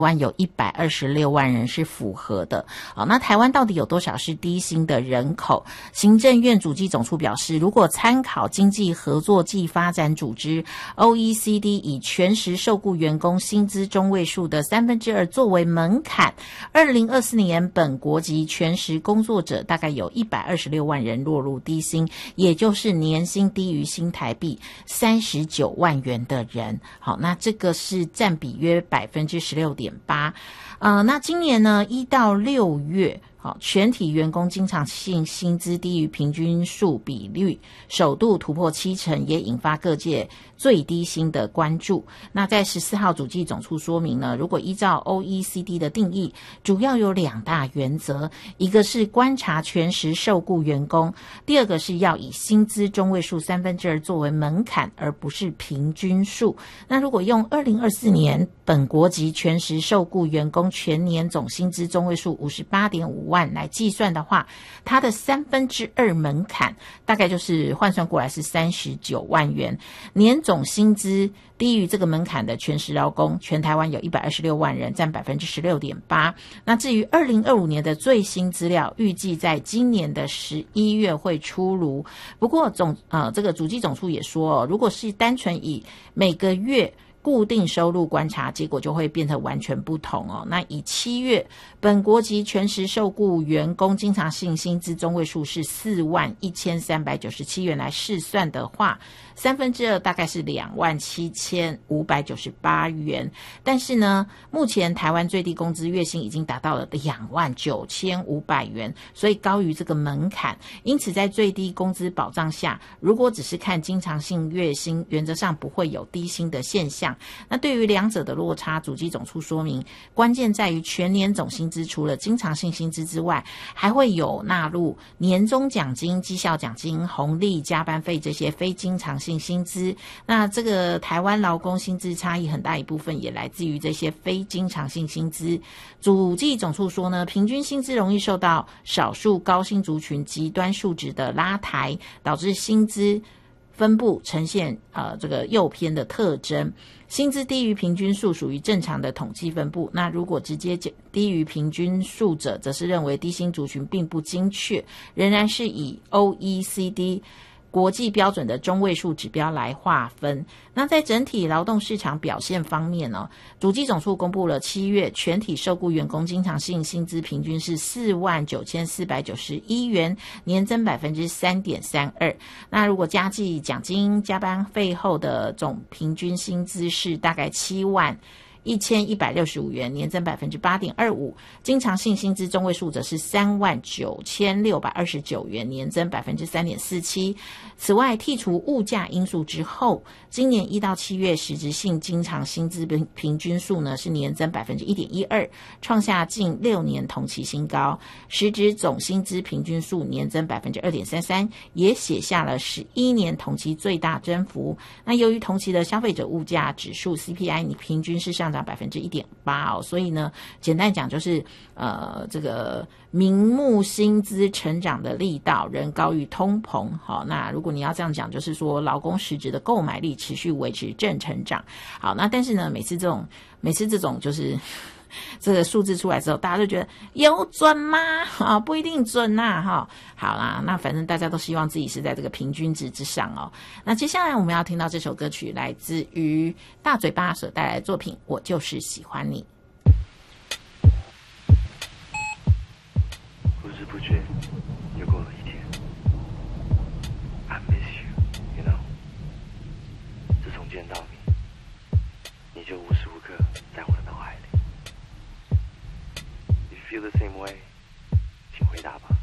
湾有126万人是符合的。好，那台湾到底有多少是低薪的人口？行政院主计总处表示，如果参考经济合作暨发展组织 OECD 以全时受雇员工薪资中位数的2/3作为门槛，2024年本国籍全时工作者大概有126万人落入低薪，也就是年薪低于新台币39万元的人。好，那这个是占比约16.8%。那今年呢，1到6月，好，全体员工经常性薪资低于平均数比率首度突破70%，也引发各界最低薪的关注。那在14号主计总处说明呢，如果依照 OECD 的定义，主要有2大原则，一个是观察全时受雇员工，第二个是要以薪资中位数2/3作为门槛，而不是平均数。那如果用2024年本国籍全时受雇员工全年总薪资中位数58.5万来计算的话，它的2/3门槛大概就是换算过来是39万元。年总薪资低于这个门槛的全时劳工，全台湾有126万人，占16.8%。那至于2025年的最新资料，预计在今年的11月会出炉。不过这个主计总处也说，如果是单纯以每个月固定收入观察，结果就会变得完全不同哦。那以7月本国籍全时受雇员工经常性薪资中位数是41397元来试算的话，2/3大概是27598元。但是呢，目前台湾最低工资月薪已经达到了29500元，所以高于这个门槛。因此在最低工资保障下，如果只是看经常性月薪，原则上不会有低薪的现象。那对于两者的落差，主计总处说明，关键在于全年总薪资除了经常性薪资之外，还会有纳入年终奖金、绩效奖金、红利、加班费这些非经常性薪资。那这个台湾劳工薪资差异很大一部分也来自于这些非经常性薪资。主计总处说呢，平均薪资容易受到少数高薪族群极端数值的拉抬，导致薪资分布呈现这个右偏的特征。薪资低于平均数属于正常的统计分布，那如果直接低于平均数者，则是认为低薪族群并不精确，仍然是以 OECD国际标准的中位数指标来划分。那在整体劳动市场表现方面呢，主计总处公布了7月全体受雇员工经常性薪资平均是49491元，年增 3.32%。那如果加计奖金、加班费后的总平均薪资是大概71165元，年增 8.25%， 经常性薪资中位数则是39629元，年增 3.47%。此外，剔除物价因素之后，今年1到7月实质性经常薪资平均数呢是年增 1.12%， 创下近6年同期新高。实质总薪资平均数年增 2.33%， 也写下了11年同期最大增幅。那由于同期的消费者物价指数 CPI 你平均是上涨 1.8% 哦，所以呢，简单讲就是这个名目薪资成长的力道仍高于通膨。好，那如果你要这样讲，就是说劳工实质的购买力持续维持正成长。好，那但是呢，每次这种就是这个数字出来之后，大家就觉得有准吗？不一定准呐。好啦，那反正大家都希望自己是在这个平均值之上哦。那接下来我们要听到这首歌曲，来自于大嘴巴所带来的作品《我就是喜欢你》。 不知不觉又过了一天 I miss you, you know。 自从见到你就无时无刻在我的脑海里。 You feel the same way？ 请回答吧。